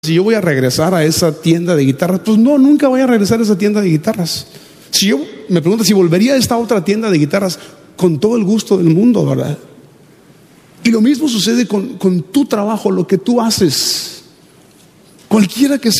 si yo voy a regresar a esa tienda de guitarras, pues no, nunca voy a regresar a esa tienda de guitarras. Si yo me pregunto si volvería a esta otra tienda de guitarras, con todo el gusto del mundo, ¿verdad? Y lo mismo sucede con tu trabajo, lo que tú haces, cualquiera que sea.